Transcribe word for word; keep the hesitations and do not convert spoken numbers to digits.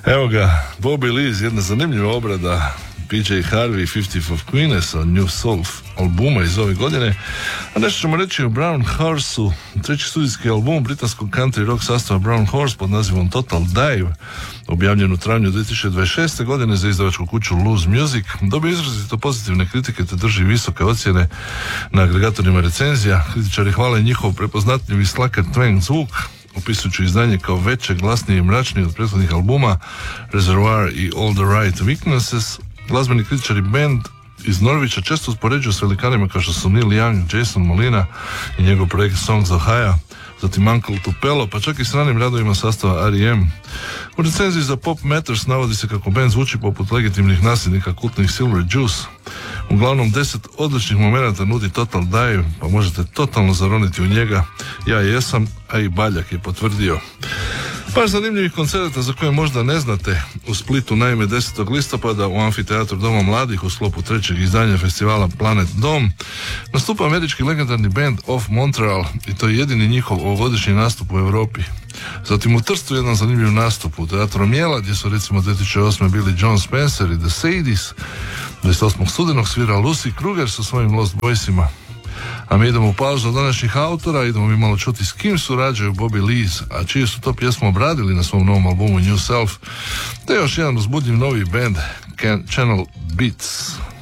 Evo ga, Bobby Lees, jedna zanimljiva obrada P J Harvey, Fifty of Queens od New Soul albuma iz ove godine. A nešto ćemo reći o Brown Horseu, treći studijski album britanskog country rock sastava Brown Horse pod nazivom Total Dive, objavljen u travnju dvije tisuće dvadeset šeste. godine za izdavačku kuću Loose Music. Dobio izrazito pozitivne kritike te drži visoke ocjene na agregatorima recenzija. Kritičari hvale njihov prepoznatljivi slacker twang zvuk, opisujući izdanje kao veće, glasnije i mračnije od prethodnih albuma Reservoir i All the Right Weaknesses. Glazbeni kritičari band iz Norvića često uspoređuju s velikanima kao što su Neil Young, Jason Molina i njegov projekt Songs Ohio, zatim Uncle Tupelo, pa čak i s ranim radovima sastava R E M. U recenziji za Pop Matters navodi se kako band zvuči poput legitimnih nasljednika kultnih Silver Juice. Uglavnom deset odličnih momenata nudi Total Dive, pa možete totalno zaroniti u njega. Ja jesam, a i Baljak je potvrdio. Par zanimljivih koncerata za koje možda ne znate. U Splitu naime desetog listopada u Amfiteatru Doma mladih u sklopu trećeg izdanja festivala Planet Dom nastupa američki legendarni band Off Montreal i to je jedini njihov ovogodišnji nastup u Europi. Zatim u Trstu jedan zanimljiv nastup u Teatru Mjela gdje su recimo dvije tisuće osme bili John Spencer i The Sadies. dvadeset osmog studenog svira Lucy Kruger sa svojim Lost Boysima. A mi idemo u pauzu od današnjih autora, idemo mi malo čuti s kim surađuju Bobby Lees, a čije su to pjesmu obradili na svom novom albumu New Self, te još jedan uzbudljiv novi band Channel Beats.